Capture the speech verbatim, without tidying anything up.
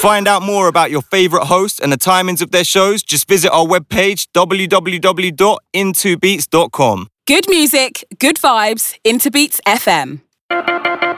find out more about your favourite host and the timings of their shows, just visit our webpage, w w w dot into beats dot com. Good music, good vibes, Interbeats F M.